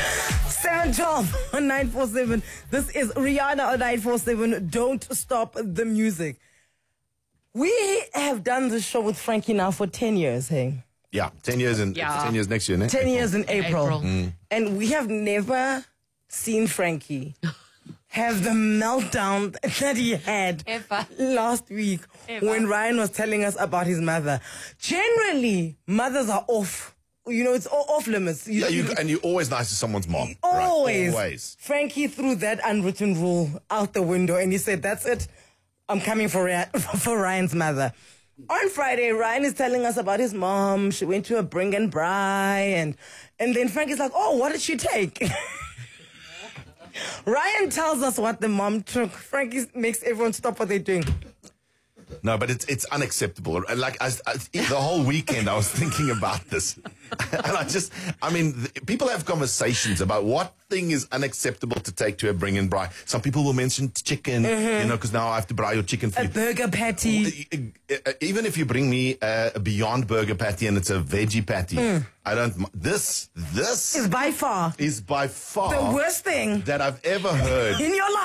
712 on 947. This is Rihanna on 947. Don't stop the music. We have done this show with Frankie now for 10 years, hey? Yeah, 10 years and 10 years next year, ne? 10 years in April. April. And we have never seen Frankie have the meltdown that he had Ever. last week Ever. when Ryan was telling us about his mother. Generally, mothers are off. You know, it's off limits. Yeah, and you're always nice to someone's mom. Always. Right? Always. Frankie threw that unwritten rule out the window and he said, that's it. I'm coming for Ryan's mother. On Friday, Ryan is telling us about his mom. She went to a bring and bri. And then Frankie's like, oh, what did she take? Ryan tells us what the mom took. Frankie makes everyone stop what they're doing. No, but it's unacceptable. Like the whole weekend, I was thinking about this, and people have conversations about what thing is unacceptable to take to a bring and bri. Some people will mention chicken, because now I have to bri your chicken for A you. burger patty. Even if you bring me a Beyond Burger patty and it's a veggie patty, I don't. This Is by far is by far the worst thing that I've ever heard in your life.